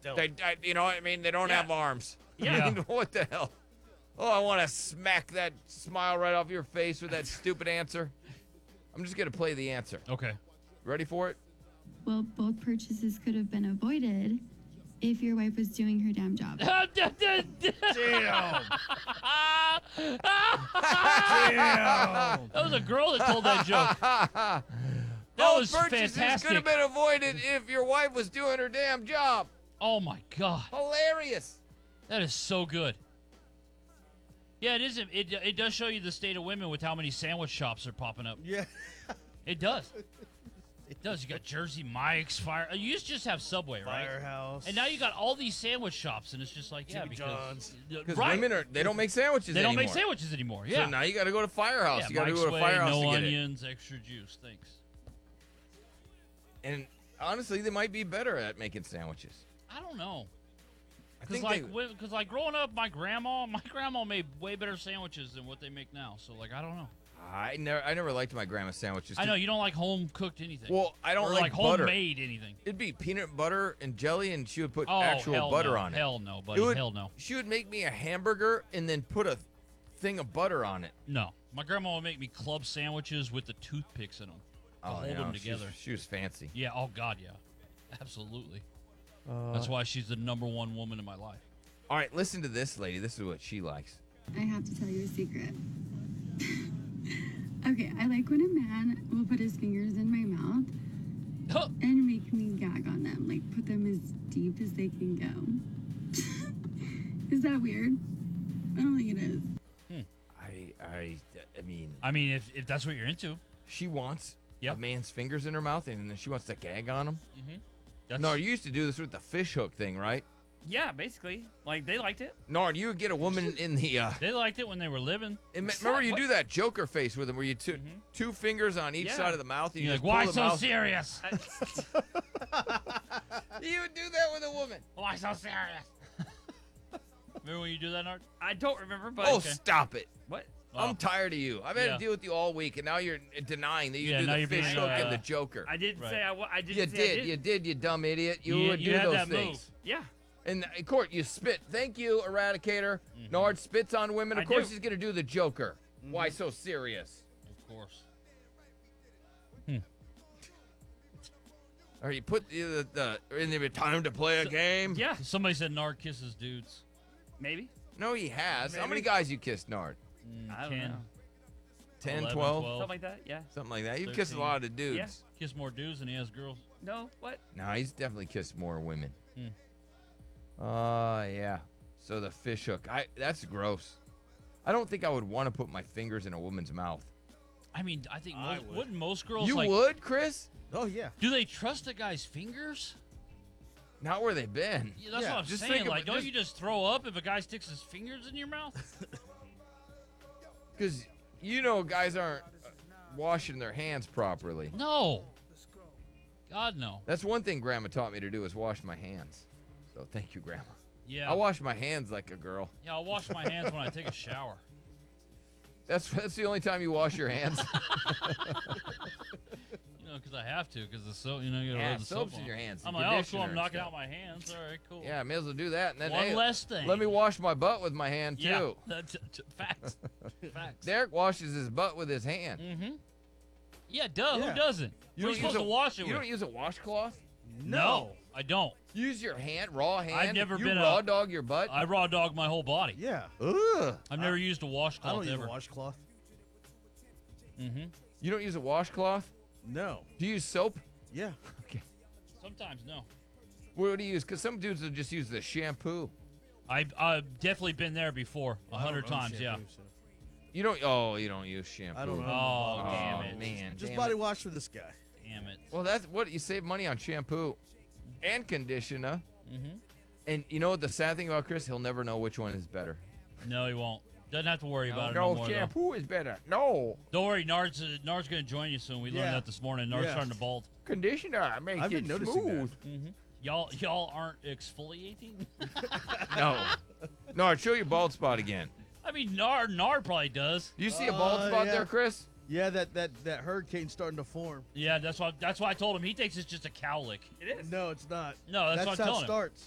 don't. You know what I mean? They don't Yeah. have arms. Yeah. I mean, what the hell? Oh, I want to smack that smile right off your face with that stupid answer. I'm just going to play the answer. Okay. Ready for it? Well, both purchases could have been avoided if your wife was doing her damn job. Damn. That was a girl that told that joke. That was purchases fantastic. could have been avoided if your wife was doing her damn job. Oh my God, Hilarious. that is so good. Yeah, it is. It does show you the state of women with how many sandwich shops are popping up. Yeah. It does. It does. You got Jersey Mike's, You used to just have Subway, right? Firehouse. And now you got all these sandwich shops, and it's just like, yeah, Jimmy because John's. Because right. women they don't make sandwiches They don't anymore. make sandwiches anymore. Yeah. So now you got to go to Firehouse. Yeah, you got to Mike's go to Way, Firehouse no to get onions, extra juice. Thanks. it. And honestly, they might be better at making sandwiches. I don't know. I Because think like growing up, my grandma made way better sandwiches than what they make now. So like I don't know. I never liked my grandma's sandwiches. I know you don't like home cooked anything. Well, I don't or like butter. homemade anything. It'd be peanut butter and jelly, and she would put Oh, actual hell butter no. on it. Hell no, buddy. Hell no. She would make me a hamburger and then put a thing of butter on it. No. My grandma would make me club sandwiches with the toothpicks in them to hold them together. She was fancy. Yeah. Oh God. Yeah. Absolutely. That's why she's the #1 woman in my life. All right, listen to this lady. This is what she likes. I have to tell you a secret. Okay, I like when a man will put his fingers in my mouth Huh. and make me gag on them, like put them as deep as they can go. Is that weird? I don't think it is. I mean, I mean, if that's what you're into, she wants Yep. a man's fingers in her mouth, and then she wants to gag on him. that's No, you used to do this with the fish hook thing, right? Yeah, basically. Like, they liked it. Nard, you would get a woman in the. they liked it when they were living. Remember, you do that Joker face with him, where you two fingers on each Yeah. side of the mouth, and you You're just like, why pull the so mouth. serious? You would do that with a woman. Why so serious? Remember when you do that, Art? I don't remember, but... Oh, stop it! What? I'm tired of you. I've had Yeah. to deal with you all week, and now you're denying that you Yeah, do now the you're fish being, hook and the Joker. I didn't Right. say I didn't You say I did, you did, you dumb idiot. You You- would you do had those that things. move. Yeah. And in court, you spit. Thank you, Eradicator. Nard spits on women. Of I course, do. he's gonna do the Joker. Why so serious? Of course. Or you put the in the time to play a game? Yeah. Somebody said Nard kisses dudes. Maybe. No, he has. How Maybe. many guys you kissed, Nard? I don't 10, know. 10, 11, 12? Something like that. Yeah. Something like that. You've kissed a 13. lot of dudes. Yeah. Kiss more dudes than he has girls. No. What? No, he's definitely kissed more women. Hmm. Yeah. So the fish hook. That's gross. I don't think I would want to put my fingers in a woman's mouth. I mean, I think I would. wouldn't most girls You like? would, Chris? Oh, yeah. Do they trust a guy's fingers? Not where they've been. Yeah, that's Yeah, what I'm just saying. think Like, about- don't you just throw up if a guy sticks his fingers in your mouth? Because guys aren't washing their hands properly. No. God no. That's one thing Grandma taught me to do is wash my hands. So thank you, Grandma. Yeah. I wash my hands like a girl. Yeah, I'll wash my hands when I take a shower. That's the only time you wash your hands. Because I have to. Because the soap, you gotta Yeah, rub the soap's soap in on. your hands, I'm the like, oh, cool. conditioner I'm and knocking stuff. out my hands. All right, cool. Yeah, may as well do that. And then One hey, less thing. let me wash my butt with my hand Yeah. too. That's facts. Facts. Derek washes his butt with his hand. Mm-hmm. Yeah, duh. Yeah. Who doesn't? You What are you supposed to wash it You with? don't use a washcloth? No, I don't. Use your hand, raw hand. never you been raw dog your butt. I raw dog my whole body. Yeah. Ugh. I've never used a I washcloth don't use ever. a washcloth. Mm-hmm. You don't use a washcloth? No. Do you use soap? Yeah. Okay. Sometimes no. What do you use? Because some dudes will just use the shampoo. I've definitely been there before, 100 times. Yeah. You don't use shampoo. I don't know. Oh, Oh, damn it. man. Just damn body it. wash for this guy. Damn it. Well, that's what you save money on shampoo and conditioner. Mm-hmm. And you know what the sad thing about Chris? He'll never know which one is better. No, he won't. Doesn't have to worry about it no more. Though. shampoo is better. No. Don't worry, Nard's going to join you soon. We learned Yeah. that this morning. Nard's Yeah. starting to bald. Conditioner makes I've been it noticing smooth. Mm-hmm. Y'all aren't exfoliating? No. No, show your bald spot again. I mean, Nard probably does. Do you see a bald spot yeah. there, Chris? Yeah, that hurricane's starting to form. Yeah, that's why I told him. He thinks it's just a cowlick. It is. No, it's not. No, that's what I'm how telling it him. starts.